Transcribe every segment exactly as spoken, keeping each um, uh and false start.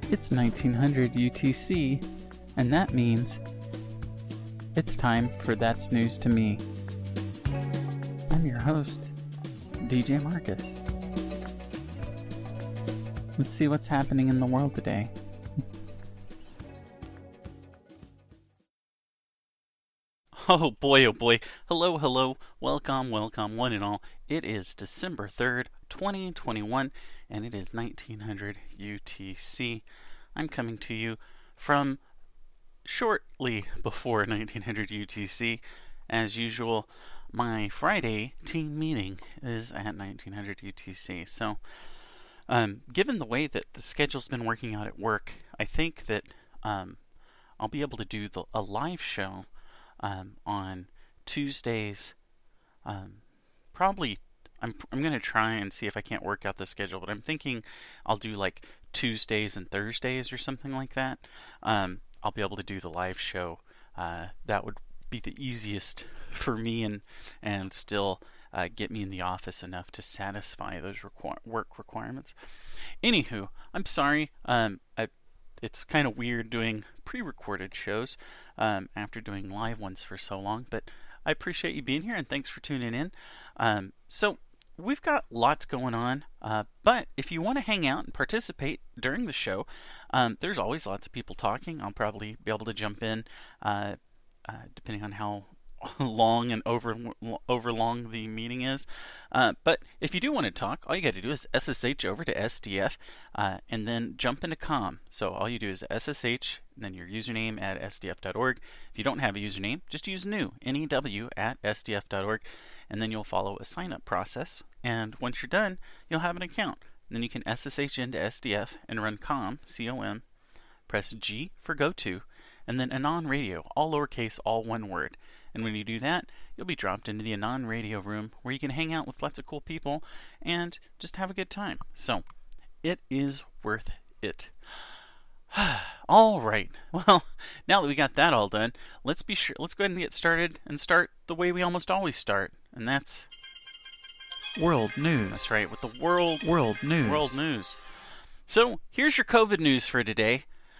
It's nineteen hundred U T C, and that means it's time for That's News to Me. I'm your host, D J Marcus. Let's see what's happening in the world today. Oh boy, oh boy. Hello, hello. Welcome, welcome, one and all. It is December third, twenty twenty-one, and it is nineteen hundred U T C. I'm coming to you from shortly before nineteen hundred U T C. As usual, my Friday team meeting is at nineteen hundred U T C. So, um, given the way that the schedule's been working out at work, I think that um, I'll be able to do the, a live show Um, on Tuesdays. Um, probably, I'm I'm gonna try and see if I can't work out the schedule, but I'm thinking I'll do like Tuesdays and Thursdays or something like that. Um, I'll be able to do the live show. Uh, that would be the easiest for me, and and still uh, get me in the office enough to satisfy those requ- work requirements. Anywho, I'm sorry. Um, I. It's kind of weird doing pre-recorded shows um, after doing live ones for so long, but I appreciate you being here and thanks for tuning in. Um, so we've got lots going on, uh, but if you want to hang out and participate during the show, um, there's always lots of people talking. I'll probably be able to jump in uh, uh, depending on how long and over over long the meeting is. Uh, but if you do want to talk, all you got to do is S S H over to S D F uh, and then jump into com. So all you do is S S H and then your username at S D F dot org. If you don't have a username, just use new, N E W, at S D F dot org, and then you'll follow a sign-up process. And once you're done, you'll have an account. And then you can S S H into S D F and run com, C O M, press G for go to, and then Anon Radio, all lowercase, all one word. And when you do that, you'll be dropped into the Anon Radio room where you can hang out with lots of cool people and just have a good time. So, it is worth it. All right. Well, now that we got that all done, let's be sure. Let's go ahead and get started and start the way we almost always start, and that's World News. That's right, with the world World News. World News. So, here's your COVID news for today.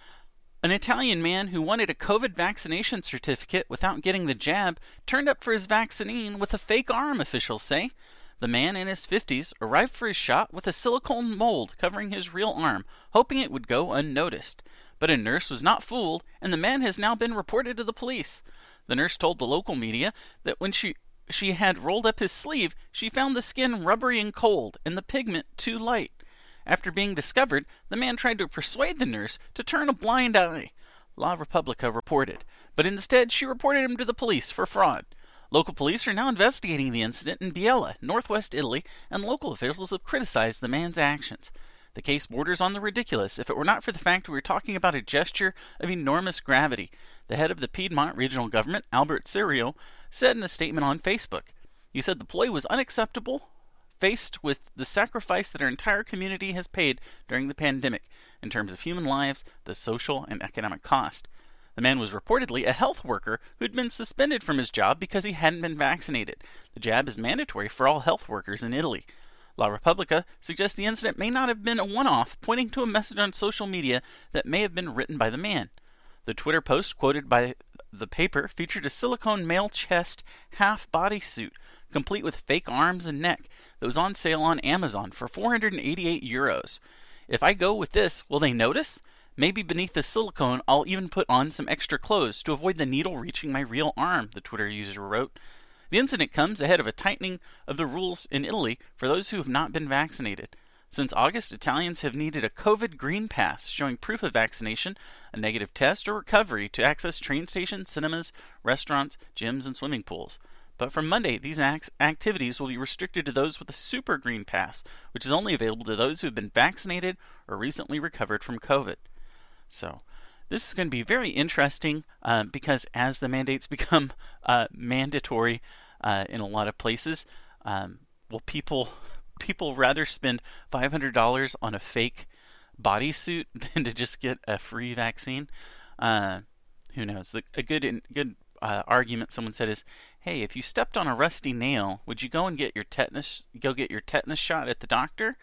An Italian man who wanted a COVID vaccination certificate without getting the jab turned up for his vaccine with a fake arm, officials say. The man in his fifties arrived for his shot with a silicone mold covering his real arm, hoping it would go unnoticed. But a nurse was not fooled, and the man has now been reported to the police. The nurse told the local media that when she, she had rolled up his sleeve, she found the skin rubbery and cold, and the pigment too light. After being discovered, the man tried to persuade the nurse to turn a blind eye, La Repubblica reported, but instead she reported him to the police for fraud. Local police are now investigating the incident in Biella, northwest Italy, and local officials have criticized the man's actions. The case borders on the ridiculous if it were not for the fact we were talking about a gesture of enormous gravity, the head of the Piedmont regional government, Albert Cirio, said in a statement on Facebook. He said the ploy was unacceptable, faced with the sacrifice that our entire community has paid during the pandemic in terms of human lives, the social and economic cost. The man was reportedly a health worker who had been suspended from his job because he hadn't been vaccinated. The jab is mandatory for all health workers in Italy. La Repubblica suggests the incident may not have been a one-off, pointing to a message on social media that may have been written by the man. The Twitter post quoted by the paper featured a silicone male chest half bodysuit, complete with fake arms and neck, that was on sale on Amazon for four hundred eighty-eight euros. If I go with this, will they notice? Maybe beneath the silicone, I'll even put on some extra clothes to avoid the needle reaching my real arm, the Twitter user wrote. The incident comes ahead of a tightening of the rules in Italy for those who have not been vaccinated. Since August, Italians have needed a COVID green pass showing proof of vaccination, a negative test, or recovery to access train stations, cinemas, restaurants, gyms, and swimming pools. But from Monday, these act- activities will be restricted to those with a super green pass, which is only available to those who have been vaccinated or recently recovered from COVID. So, this is going to be very interesting uh, because as the mandates become uh, mandatory uh, in a lot of places, um, will people people rather spend five hundred dollars on a fake bodysuit than to just get a free vaccine? Uh, who knows? A good good uh, argument someone said is, hey, if you stepped on a rusty nail, would you go and get your tetanus go get your tetanus shot at the doctor,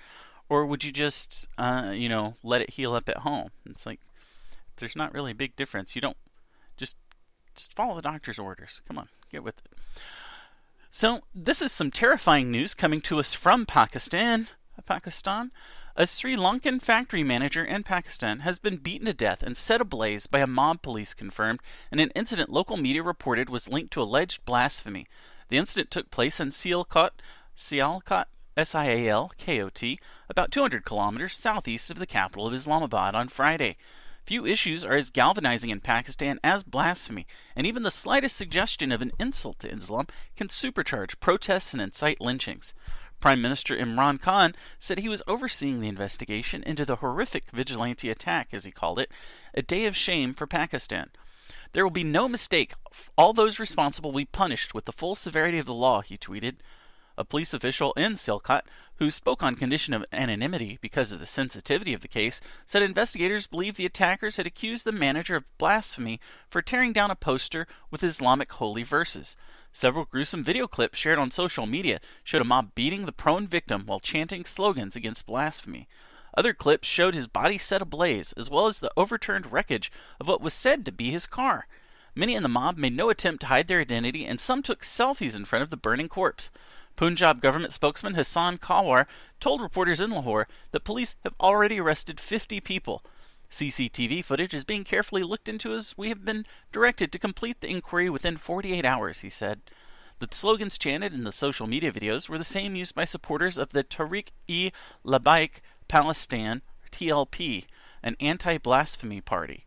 Or would you just, uh, you know, let it heal up at home? It's like, there's not really a big difference. You don't, just, just follow the doctor's orders. Come on, get with it. So, this is some terrifying news coming to us from Pakistan. Pakistan. A Sri Lankan factory manager in Pakistan has been beaten to death and set ablaze by a mob, police confirmed, in an incident local media reported was linked to alleged blasphemy. The incident took place in Sialkot, Sialkot, S I A L K O T, about two hundred kilometers southeast of the capital of Islamabad on Friday. Few issues are as galvanizing in Pakistan as blasphemy, and even the slightest suggestion of an insult to Islam can supercharge protests and incite lynchings. Prime Minister Imran Khan said he was overseeing the investigation into the horrific vigilante attack, as he called it, a day of shame for Pakistan. There will be no mistake. All those responsible will be punished with the full severity of the law, he tweeted. A police official in Sialkot, who spoke on condition of anonymity because of the sensitivity of the case, said investigators believe the attackers had accused the manager of blasphemy for tearing down a poster with Islamic holy verses. Several gruesome video clips shared on social media showed a mob beating the prone victim while chanting slogans against blasphemy. Other clips showed his body set ablaze, as well as the overturned wreckage of what was said to be his car. Many in the mob made no attempt to hide their identity, and some took selfies in front of the burning corpse. Punjab government spokesman Hassan Kawar told reporters in Lahore that police have already arrested fifty people. C C T V footage is being carefully looked into as we have been directed to complete the inquiry within forty-eight hours, he said. The slogans chanted in the social media videos were the same used by supporters of the Tariq-e-Labbaik Palestine, T L P, an anti-blasphemy party.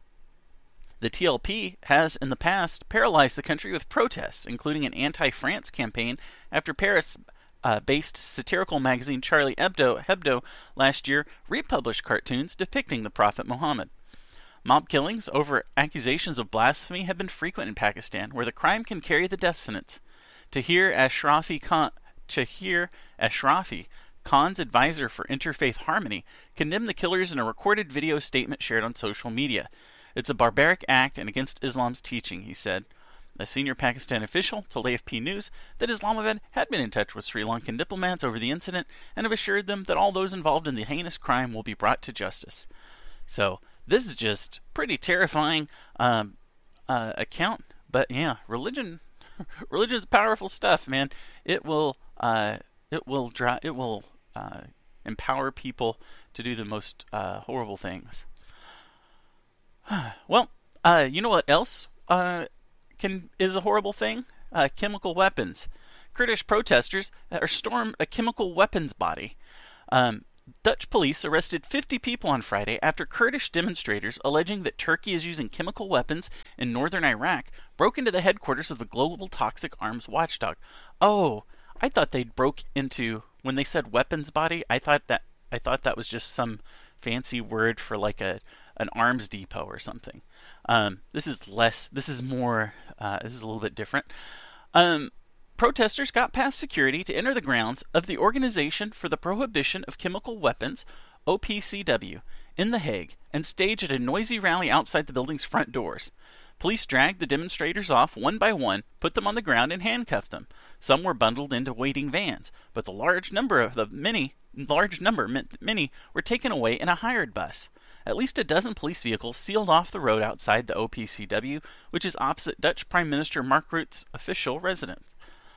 The T L P has, in the past, paralyzed the country with protests, including an anti-France campaign after Paris-based satirical magazine Charlie Hebdo, Hebdo last year republished cartoons depicting the Prophet Muhammad. Mob killings over accusations of blasphemy have been frequent in Pakistan, where the crime can carry the death sentence. Tahir Ashrafi Khan, Tahir Ashrafi, Khan's advisor for interfaith harmony, condemned the killers in a recorded video statement shared on social media. It's a barbaric act and against Islam's teaching, he said. A senior Pakistan official told A F P News that Islamabad had been in touch with Sri Lankan diplomats over the incident and have assured them that all those involved in the heinous crime will be brought to justice. So, this is just pretty terrifying um, uh, account. But yeah, religion, religion's powerful stuff, man. It will, uh, it will, dra- it will uh, empower people to do the most uh, horrible things. Well, uh, you know what else uh, can is a horrible thing? Uh, chemical weapons. Kurdish protesters are stormed a chemical weapons body. Um, Dutch police arrested fifty people on Friday after Kurdish demonstrators alleging that Turkey is using chemical weapons in northern Iraq broke into the headquarters of the global toxic arms watchdog. Oh, I thought they broke into, when they said weapons body, I thought that I thought that was just some fancy word for like a an arms depot or something. Um, this is less, this is more, uh, this is a little bit different. Um, protesters got past security to enter the grounds of the Organization for the Prohibition of Chemical Weapons, O P C W, in The Hague, and staged a noisy rally outside the building's front doors. Police dragged the demonstrators off one by one, put them on the ground, and handcuffed them. Some were bundled into waiting vans, but the large number of the many, large number, many were taken away in a hired bus. At least a dozen police vehicles sealed off the road outside the O P C W, which is opposite Dutch Prime Minister Mark Rutte's official residence.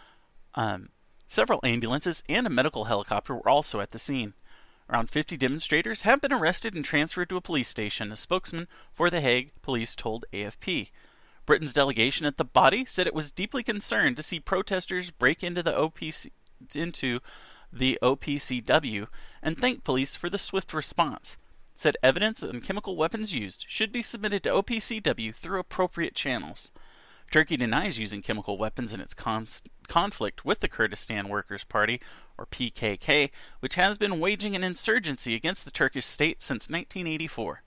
Um, several ambulances and a medical helicopter were also at the scene. Around fifty demonstrators have been arrested and transferred to a police station, a spokesman for The Hague police told A F P. Britain's delegation at the body said it was deeply concerned to see protesters break into the O P C, into the O P C W and thanked police for the swift response. Said evidence on chemical weapons used should be submitted to O P C W through appropriate channels. Turkey denies using chemical weapons in its con- conflict with the Kurdistan Workers' Party, or P K K, which has been waging an insurgency against the Turkish state since nineteen eighty-four.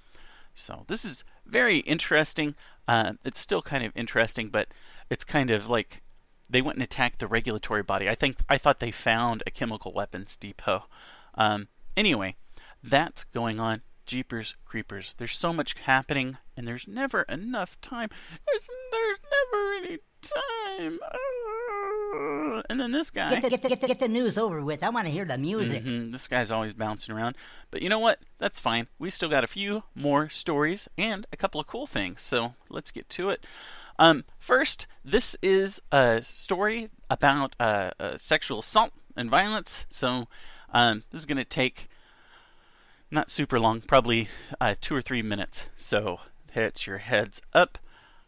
So this is very interesting. Uh, it's still kind of interesting, but it's kind of like they went and attacked the regulatory body. I think I thought they found a chemical weapons depot. Um, anyway, that's going on. Jeepers creepers. There's so much happening, and there's never enough time. There's, there's never any time. And then this guy... Get the, get the, get the, get the news over with. I want to hear the music. Mm-hmm. This guy's always bouncing around. But you know what? That's fine. We still got a few more stories and a couple of cool things. So let's get to it. Um, first, this is a story about uh, uh, sexual assault and violence. So um, this is going to take not super long, probably uh, two or three minutes. So hit your heads up.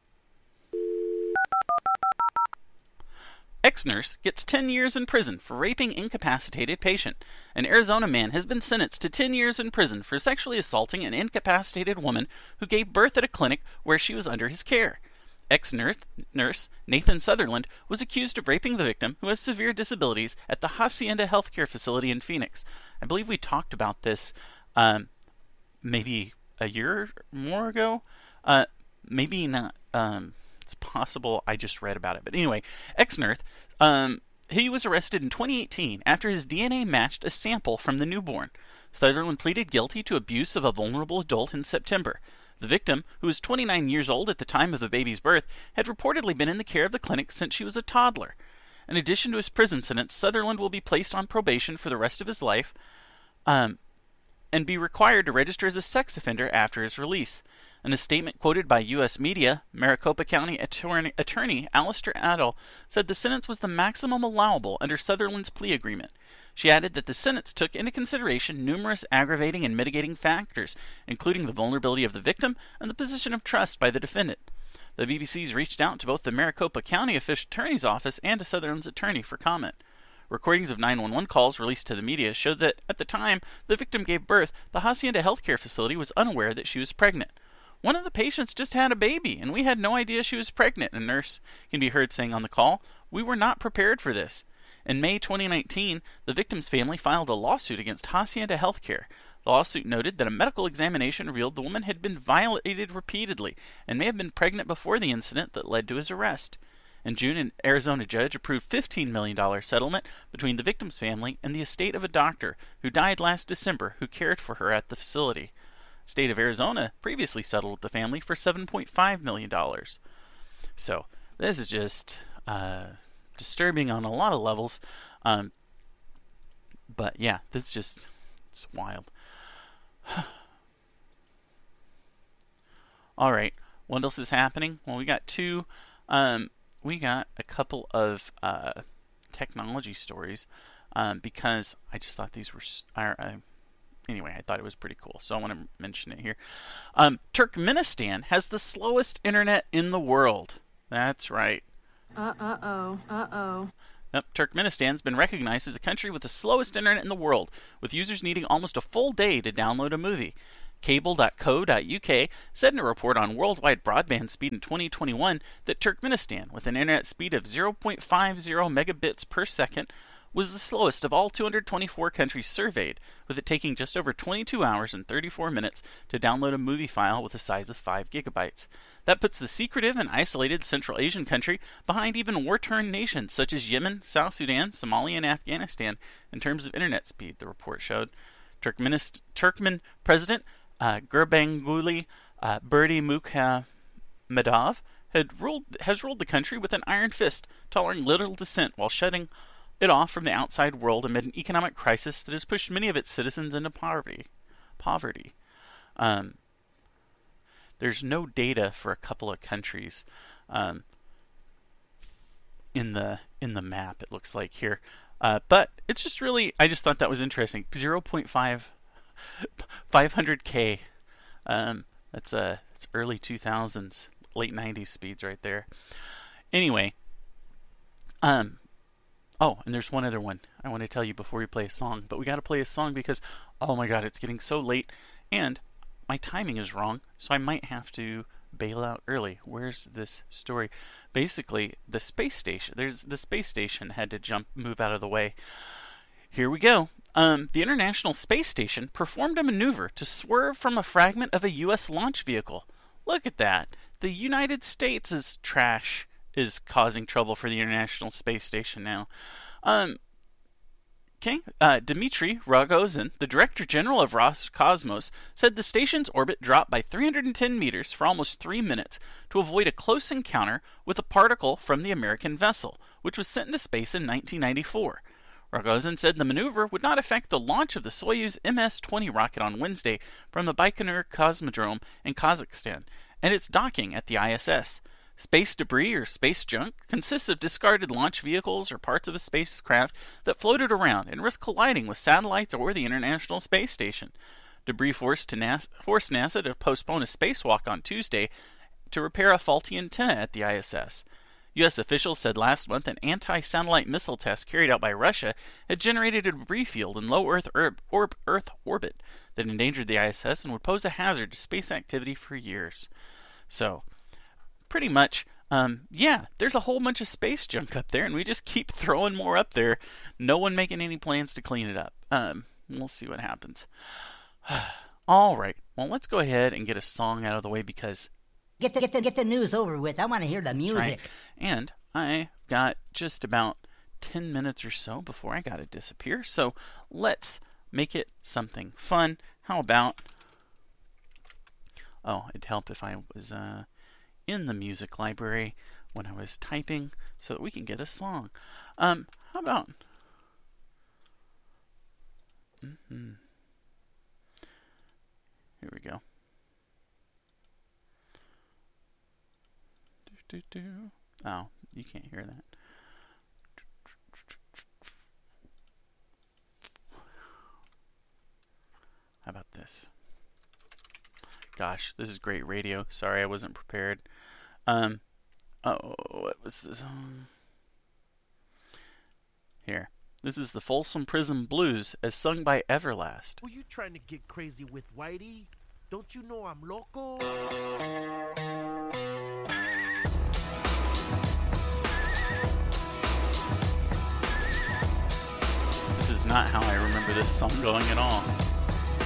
Ex-nurse gets ten years in prison for raping incapacitated patient. An Arizona man has been sentenced to ten years in prison for sexually assaulting an incapacitated woman who gave birth at a clinic where she was under his care. Ex-nurse nurse Nathan Sutherland was accused of raping the victim, who has severe disabilities, at the Hacienda Healthcare Facility in Phoenix. I believe we talked about this um, maybe a year or more ago. Uh, maybe not... Um, It's possible I just read about it. But anyway, ex-nurse, um, he was arrested in twenty eighteen after his D N A matched a sample from the newborn. Sutherland pleaded guilty to abuse of a vulnerable adult in September. The victim, who was twenty-nine years old at the time of the baby's birth, had reportedly been in the care of the clinic since she was a toddler. In addition to his prison sentence, Sutherland will be placed on probation for the rest of his life um, and be required to register as a sex offender after his release. In a statement quoted by U S media, Maricopa County Attorney, attorney Alistair Adel said the sentence was the maximum allowable under Sutherland's plea agreement. She added that the sentence took into consideration numerous aggravating and mitigating factors, including the vulnerability of the victim and the position of trust by the defendant. The B B C's reached out to both the Maricopa County Attorney's Office and to Sutherland's attorney for comment. Recordings of nine one one calls released to the media showed that, at the time the victim gave birth, the Hacienda Healthcare Facility was unaware that she was pregnant. One of the patients just had a baby, and we had no idea she was pregnant, a nurse can be heard saying on the call. We were not prepared for this. In May twenty nineteen, the victim's family filed a lawsuit against Hacienda Healthcare. The lawsuit noted that a medical examination revealed the woman had been violated repeatedly and may have been pregnant before the incident that led to his arrest. In June, an Arizona judge approved a fifteen million dollars settlement between the victim's family and the estate of a doctor who died last December who cared for her at the facility. State of Arizona previously settled with the family for seven point five million dollars. So, this is just uh, disturbing on a lot of levels. Um, but yeah, that's just, it's wild. Alright, what else is happening? Well, we got two, um, we got a couple of uh, technology stories um, because I just thought these were... Uh, Anyway, I thought it was pretty cool, so I want to mention it here. Um, Turkmenistan has the slowest internet in the world. That's right. Uh-uh-oh. Uh-oh. Yep, Turkmenistan's been recognized as the country with the slowest internet in the world, with users needing almost a full day to download a movie. Cable dot co dot U K said in a report on worldwide broadband speed in twenty twenty-one that Turkmenistan, with an internet speed of zero point five zero megabits per second, was the slowest of all two hundred twenty-four countries surveyed, with it taking just over twenty-two hours and thirty-four minutes to download a movie file with a size of five gigabytes. That puts the secretive and isolated Central Asian country behind even war-torn nations such as Yemen, South Sudan, Somalia, and Afghanistan in terms of internet speed, the report showed. Turkmenist- Turkmen President uh, Gurbanguly uh, Berdimuhamedov had ruled has ruled the country with an iron fist, tolerating little dissent while shutting it off from the outside world amid an economic crisis that has pushed many of its citizens into poverty. Poverty. Um, there's no data for a couple of countries um, in the in the map. It looks like here, uh, but it's just really. I just thought that was interesting. zero point five, five hundred K. Um, that's a it's early two thousands, late nineties speeds right there. Anyway, um. Oh, and there's one other one I want to tell you before we play a song. But we got to play a song because, oh my god, it's getting so late. And my timing is wrong, so I might have to bail out early. Where's this story? Basically, the space station, there's the space station had to jump, move out of the way. Here we go. Um, the International Space Station performed a maneuver to swerve from a fragment of a U S launch vehicle. Look at that. The United States is trash. Is causing trouble for the International Space Station now. Um, okay, uh, Dmitry Rogozin, the Director General of Roscosmos, said the station's orbit dropped by three hundred ten meters for almost three minutes to avoid a close encounter with a particle from the American vessel, which was sent into space in nineteen ninety-four. Rogozin said the maneuver would not affect the launch of the Soyuz M S twenty rocket on Wednesday from the Baikonur Cosmodrome in Kazakhstan, and its docking at the I S S. Space debris, or space junk, consists of discarded launch vehicles or parts of a spacecraft that floated around and risked colliding with satellites or the International Space Station. Debris forced, to NASA, forced NASA to postpone a spacewalk on Tuesday to repair a faulty antenna at the I S S. U S officials said last month an anti-satellite missile test carried out by Russia had generated a debris field in low Earth, orb, orb, Earth orbit that endangered the I S S and would pose a hazard to space activity for years. So, pretty much, um, yeah, there's a whole bunch of space junk up there, and we just keep throwing more up there. No one making any plans to clean it up. Um, we'll see what happens. All right, well, let's go ahead and get a song out of the way because Get the, get the, get the news over with. I want to hear the music. right, and I got just about ten minutes or so before I got to disappear. So let's make it something fun. How about? Oh, it'd help if I was uh. in the music library when I was typing so that we can get a song. Um, how about... Mm-hmm. Here we go. Do, do, do. Oh, you can't hear that. How about this? Gosh, this is great radio. Sorry I wasn't prepared. Um, oh, what was this? Um, here. This is the Folsom Prison Blues as sung by Everlast. Were you trying to get crazy with Whitey? Don't you know I'm loco? This is not how I remember this song going at all.